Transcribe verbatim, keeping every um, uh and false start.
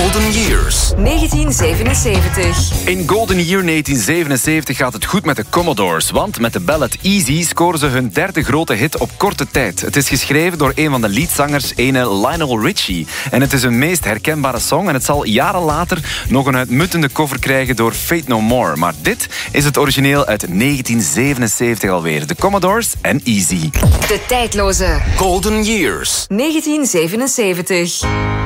Golden Years. negentien zevenenzeventig. In Golden Year negentien zevenenzeventig gaat het goed met de Commodores, want met de ballad Easy scoren ze hun derde grote hit op korte tijd. Het is geschreven door een van de leadzangers, ene Lionel Richie. En het is hun meest herkenbare song en het zal jaren later nog een uitmuntende cover krijgen door Faith No More. Maar dit is het origineel uit negentien zevenenzeventig alweer. De Commodores en Easy. De tijdloze Golden Years. negentien zevenenzeventig.